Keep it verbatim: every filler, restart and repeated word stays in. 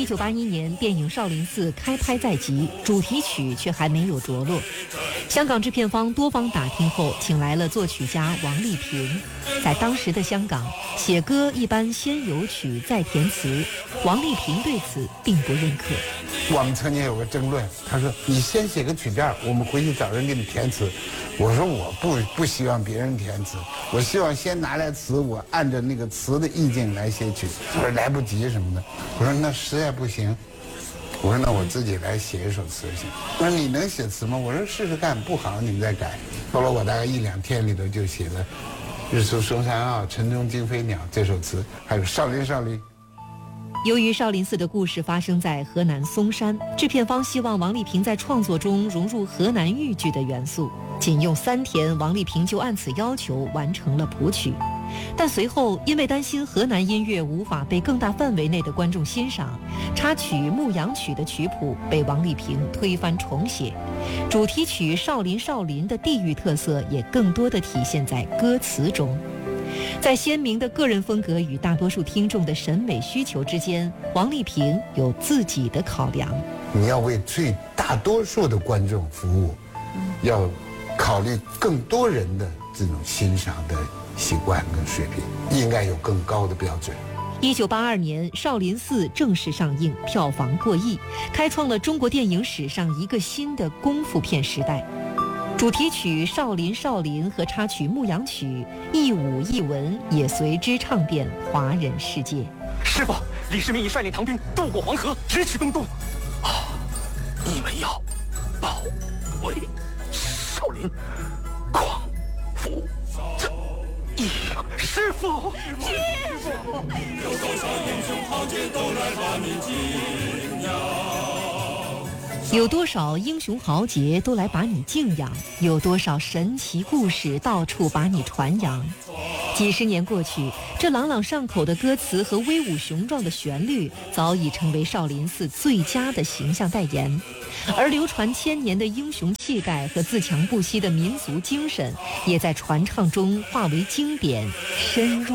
九八一年，电影《少林寺》开拍在即，主题曲却还没有着落。香港制片方多方打听后，请来了作曲家王丽萍。在当时的香港，写歌一般先有曲再填词，王丽萍对此并不认可。 我们曾经有个争论，他说：“你先写个曲调，我们回去找人给你填词。”我说：“我不不希望别人填词，我希望先拿来词，我按照那个词的意境来写曲。”他说：“来不及什么的。”我说：“那实在不行。”我说：“那我自己来写一首词行。”他说：“你能写词吗？”我说：“试试看，不好你们再改。”后来我大概一两天里头就写了《日出松山坳》《晨钟惊飞鸟》这首词，还有《少林少林》。 由于少林寺的故事发生在河南嵩山，制片方希望王丽萍在创作中融入河南豫剧的元素。仅用三天，王丽萍就按此要求完成了谱曲。但随后因为担心河南音乐无法被更大范围内的观众欣赏，插曲《牧羊曲》的曲谱被王丽萍推翻重写。主题曲《少林少林》的地域特色也更多地体现在歌词中。在鲜明的个人风格与大多数听众的审美需求之间，王丽萍有自己的考量。 你要为最大多数的观众服务，要考虑更多人的这种欣赏的习惯跟水平，应该有更高的标准。 一九八二年，《少林寺》正式上映，票房过亿，开创了中国电影史上一个新的功夫片时代。主题曲《少林少林》和插曲《牧羊曲》一舞一文也随之唱遍华人世界。 师父，李世民已率领唐兵渡过黄河，直取东都。啊，你们要保卫少林，匡扶正义。师父，师父，有多少英雄豪杰都来把你敬仰。 有多少英雄豪杰都来把你敬仰，有多少神奇故事到处把你传扬。几十年过去，这朗朗上口的歌词和威武雄壮的旋律早已成为少林寺最佳的形象代言，而流传千年的英雄气概和自强不息的民族精神也在传唱中化为经典，深入